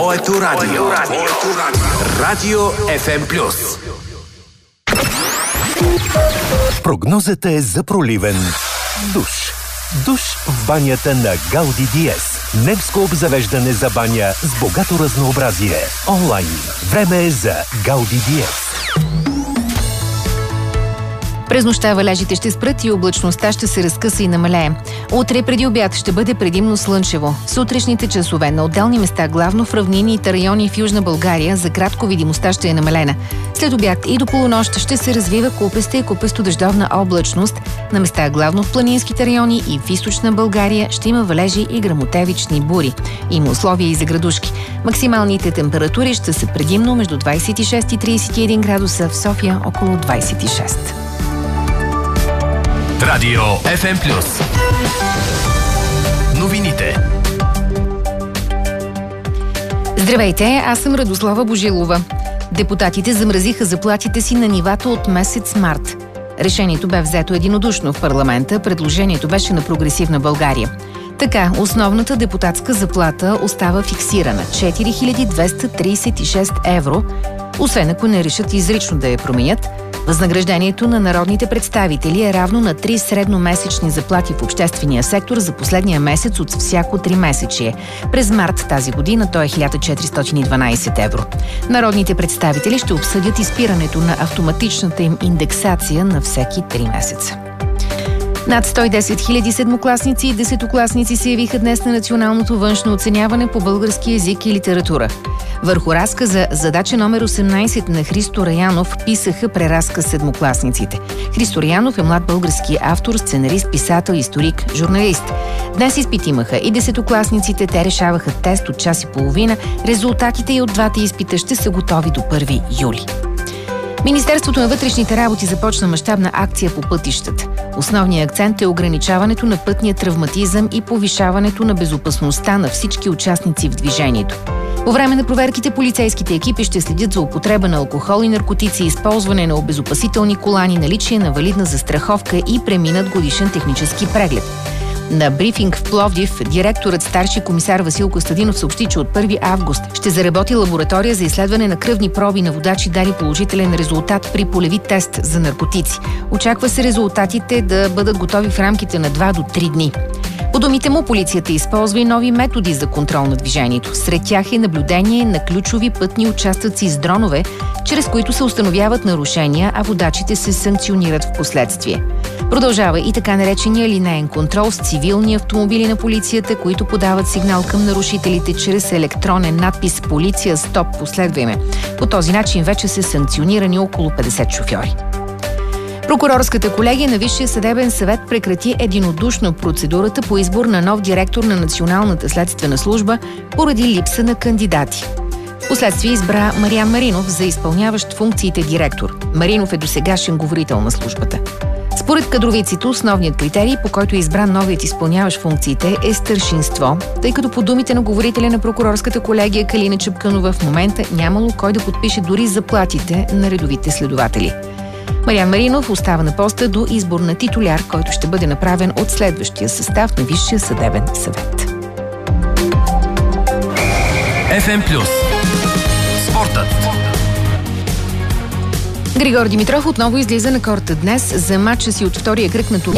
Твоето радио. Радио FM+. Прогнозата е за проливен душ. Душ в банята на Гауди Диез. Немско обзавеждане за баня с богато разнообразие. Онлайн. Време е за Гауди Диез. През нощта валежите ще спрат и облачността ще се разкъса и намалее. Утре преди обяд ще бъде предимно слънчево. Сутрешните часове на отделни места, главно в равнините райони в Южна България, за кратко видимостта ще е намалена. След обяд и до полунощ ще се развива купеста и купесто-дъждовна облачност. На места, главно в планинските райони и в източна България, ще има валежи и гръмотевични бури. Има условия и за градушки. Максималните температури ще са предимно между 26 и 31 градуса, в София около 26. Радио FM+. Новините. Здравейте, аз съм Радослава Божилова. Депутатите замразиха заплатите си на нивата от месец март. Решението бе взето единодушно в парламента, предложението беше на Прогресивна България. Така, основната депутатска заплата остава фиксирана – 4236 евро, освен ако не решат изрично да я променят. Възнаграждението на народните представители е равно на 3 средномесечни заплати в обществения сектор за последния месец от всяко 3-месечие. През март тази година то е 1412 евро. Народните представители ще обсъдят изпирането на автоматичната им индексация на всеки 3 месеца. Над 110 000 седмокласници и десетокласници се явиха днес на националното външно оценяване по български език и литература. Върху разказа «Задача номер 18» на Христо Раянов писаха преразказ седмокласниците. Христо Раянов е млад български автор, сценарист, писател, историк, журналист. Днес изпит имаха и десетокласниците, те решаваха тест от час и половина. Резултатите и от двата изпита ще са готови до 1 юли. Министерството на вътрешните работи започна мащабна акция по пътищата. Основният акцент е ограничаването на пътния травматизъм и повишаването на безопасността на всички участници в движението. По време на проверките полицейските екипи ще следят за употреба на алкохол и наркотици, използване на обезопасителни колани, наличие на валидна застраховка и преминат годишен технически преглед. На брифинг в Пловдив директорът старши комисар Васил Костадинов съобщи, че от 1 август ще заработи лаборатория за изследване на кръвни проби на водачи, дали положителен резултат при полеви тест за наркотици. Очаква се резултатите да бъдат готови в рамките на 2 до 3 дни. По думите му, полицията използва и нови методи за контрол на движението. Сред тях е наблюдение на ключови пътни участъци с дронове, чрез които се установяват нарушения, а водачите се санкционират в последствие. Продължава и така наречения линеен контрол с цивилни автомобили на полицията, които подават сигнал към нарушителите чрез електронен надпис «Полиция, стоп, последвай ме». По този начин вече са санкционирани около 50 шофьори. Прокурорската колегия на Висшия съдебен съвет прекрати единодушно процедурата по избор на нов директор на Националната следствена служба поради липса на кандидати. Впоследствие избра Мариан Маринов за изпълняващ функциите директор. Маринов е досегашен говорител на службата. Според кадровиците, основният критерий, по който е избран новият изпълняващ функциите, е старшинство, тъй като по думите на говорителя на прокурорската колегия Калина Чапкънова в момента нямало кой да подпише дори заплатите на редовите следователи. Мариан Маринов остава на поста до избор на титуляр, който ще бъде направен от следващия състав на Висшия съдебен съвет. FM+. Спортът. Григор Димитров отново излиза на корта днес за матча си от втория кръг на турнира.